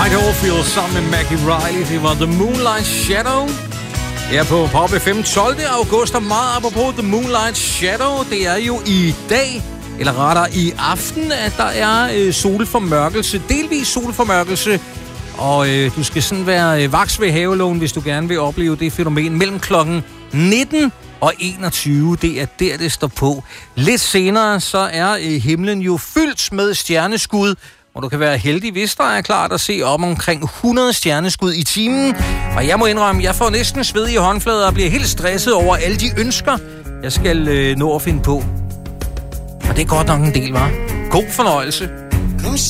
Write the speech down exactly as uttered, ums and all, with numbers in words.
Mike Oldfield sammen med Maggie Riley. Det var The Moonlight Shadow. Her på Pop F M tolvte august, og meget apropos The Moonlight Shadow. Det er jo i dag, eller rettere i aften, at der er øh, solformørkelse. Delvis solformørkelse. Og øh, du skal sådan være øh, vaks ved havelågen, hvis du gerne vil opleve det fænomen. Mellem klokken nitten og enogtyve, det er der, det står på. Lidt senere, så er øh, himlen jo fyldt med stjerneskud, og du kan være heldig, hvis der er klart at se om omkring hundrede stjerneskud i timen. Og jeg må indrømme, jeg får næsten sved i håndflader og bliver helt stresset over alle de ønsker, jeg skal øh, nå at finde på. Og det er godt nok en del, var. God fornøjelse.